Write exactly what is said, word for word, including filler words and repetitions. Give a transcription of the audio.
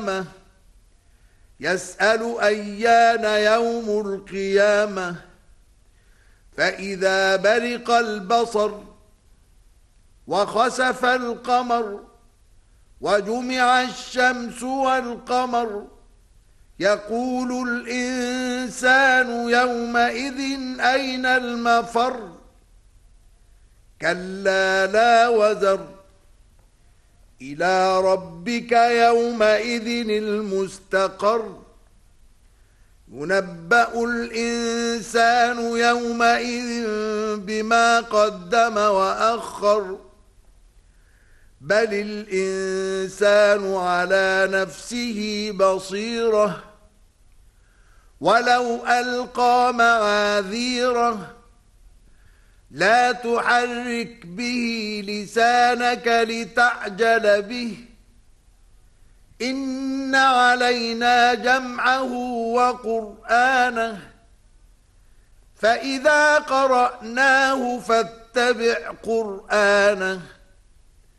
القيامة يسأل أيان يوم القيامة فإذا برق البصر وخسف القمر وجمع الشمس والقمر يقول الإنسان يومئذ أين المفر كلا لا وزر إلى ربك يومئذ المستقر ينبأ الإنسان يومئذ بما قدم وأخر بل الإنسان على نفسه بصيرة ولو ألقى معاذيره لا تحرك به لسانك لتعجل به إن علينا جمعه وقرآنه فإذا قرأناه فاتبع قرآنه